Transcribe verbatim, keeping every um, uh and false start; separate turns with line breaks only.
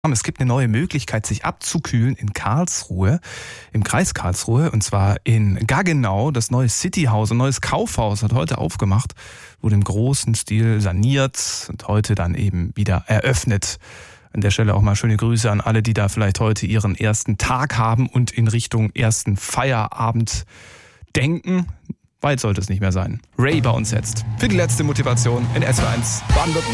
Es gibt eine neue Möglichkeit, sich abzukühlen in Karlsruhe, im Kreis Karlsruhe, und zwar in Gaggenau. Das neue Cityhaus, ein neues Kaufhaus hat heute aufgemacht, wurde im großen Stil saniert und heute dann eben wieder eröffnet. An der Stelle auch mal schöne Grüße an alle, die da vielleicht heute ihren ersten Tag haben und in Richtung ersten Feierabend denken. Weit sollte es nicht mehr sein. Ray bei uns jetzt für die letzte Motivation in S W R eins Baden-Württemberg.